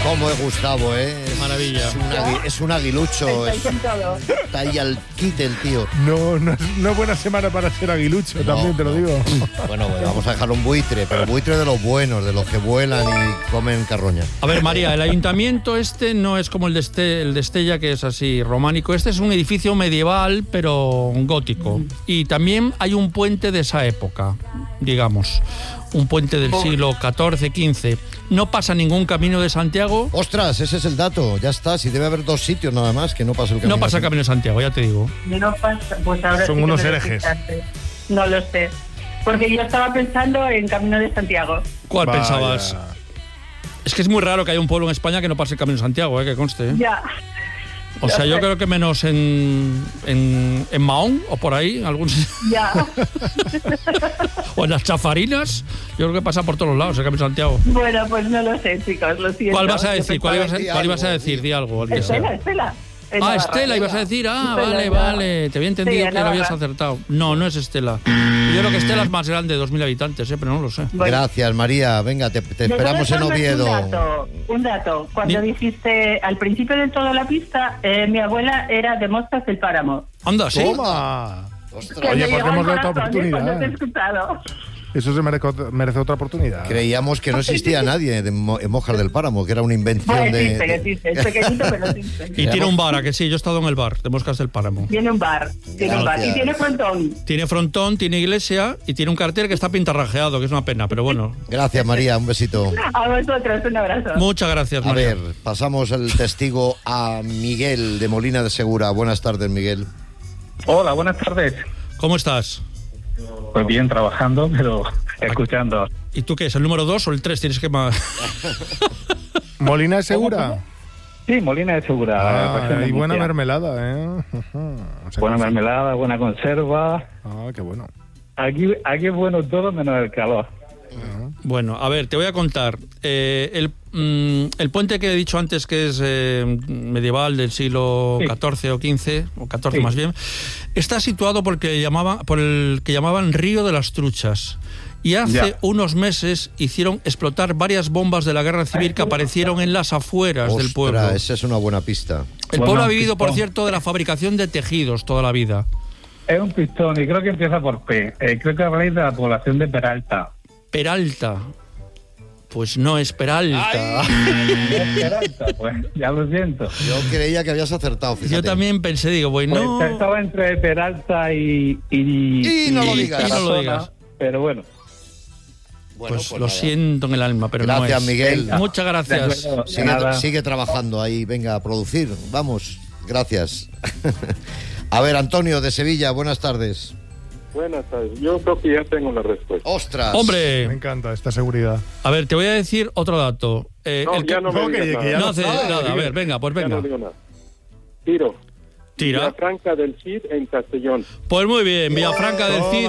Cómo es Gustavo, Qué maravilla. Es un aguilucho. Estáis en todo. Está ahí al quite el tío. No es buena semana para ser aguilucho, también te lo digo. Bueno, vamos a dejarlo un buitre, pero buitre de los buenos, de los que vuelan y comen carroña. A ver, María, el ayuntamiento este no es como el de Estella, que es así románico. Este es un edificio medieval, pero gótico. Y también hay un puente de esa época, digamos. Un puente del siglo XIV, XV. No pasa ningún camino de Santiago. Ostras, ese es el dato. Ya está. Si debe haber 2 sitios nada más que no pasa el camino. No pasa el camino de Santiago, ya te digo. No pasa, pues ahora Son sí que unos me lo herejes. explicaste. No lo sé. Porque yo estaba pensando en Camino de Santiago. ¿Cuál Vaya. pensabas? Es que es muy raro que haya un pueblo en España que no pase el camino de Santiago, que conste. Ya. O sea, yo creo que menos en Mahón o por ahí, algún Ya. o en las Chafarinas, yo creo que pasa por todos los lados el camino de Santiago. Bueno, pues no lo sé, chicos, lo siento. ¿Cuál vas a Yo decir? ¿Cuál pensaba ibas a decir? Di algo. el que sea. Estela. En Ah, Navarra. Estela, ibas a decir. Ah, Estela, vale. Te había entendido Sí, en que lo habías Navarra. acertado. No es Estela. Yo creo que Estela es más grande de 2.000 habitantes, pero no lo sé. Bueno. Gracias, María. Venga, te esperamos en Oviedo. Un dato. Cuando dijiste al principio de toda la pista, mi abuela era de Mostas del Páramo. Anda, sí. ¡Toma! Ostras, Que Oye, me pues llegó al hemos dado otra corazón, cuando oportunidad. te he escuchado. Eso se merece otra oportunidad. creíamos que no existía nadie en Mojas del Páramo, que era una invención Bueno, de... existe. Es pequeñito, pero existe. Y tiene un bar, ¿a que sí? Yo he estado en el bar de Moscas del Páramo. Tiene un bar. Gracias. Y tiene frontón. Tiene frontón, tiene iglesia y tiene un cartel que está pintarrajeado, que es una pena, pero bueno. Gracias, María. Un besito. A vosotros, un abrazo. Muchas gracias, A María. ver, pasamos el testigo a Miguel de Molina de Segura. Buenas tardes, Miguel. Hola, buenas tardes. ¿Cómo estás? Pues bien, trabajando, pero escuchando. ¿Y tú qué es? ¿El número 2 o el 3? Tienes que más. ¿Molina es segura? Sí, Molina de Segura. región de Y buena Murcia. mermelada, ¿eh? O sea, Buena que- mermelada, buena conserva. Ah, qué bueno. Aquí es bueno todo menos el calor. Bueno, a ver, te voy a contar. El puente que he dicho antes, que es medieval del siglo Sí. XIV o XV, o XIV Sí. más bien, está situado por el que llamaban Río de las Truchas. Y hace Ya. unos meses hicieron explotar varias bombas de la guerra civil que aparecieron en las afueras del pueblo. Ostras, esa es una buena pista. El Bueno, pueblo ha vivido, por pistón. cierto, de la fabricación de tejidos toda la vida. Es un pistón y creo que empieza por P. Creo que habláis de la población de Peralta. Peralta. Pues no es Peralta. ¿Es Peralta? Pues ya lo siento. Yo creía que habías acertado, fíjate. Yo también pensé, digo, Pues bueno. estaba entre Peralta y no lo digas. Y no lo Tarazona, digas. Pero bueno. Bueno, Pues lo nada. siento en el alma, pero Gracias, no es. Miguel. Muchas De gracias. acuerdo, de Sigue, nada. sigue trabajando ahí, venga, a producir. Vamos, gracias. A ver, Antonio de Sevilla, buenas tardes. Buenas tardes. Yo creo que ya tengo la respuesta. ¡Ostras! Me Hombre, encanta esta seguridad. a ver, te voy a decir otro dato. No, ya no me no, digas que nada. ya No lo hace sabes, nada. A Miguel. ver, venga, pues Ya venga. no digo nada. Tiro. Tira. Villafranca del Cid en Castellón. Pues muy bien, Villafranca del Cid.